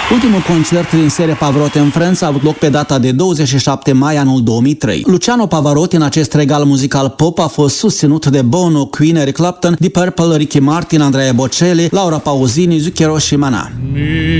Ultimul concert din seria Pavarotti în Friends a avut loc pe data de 27 mai anul 2003. Luciano Pavarotti în acest regal muzical pop a fost susținut de Bono, Queen, Eric Clapton, Deep Purple, Ricky Martin, Andrea Bocelli, Laura Pausini, Zucchero și Maná.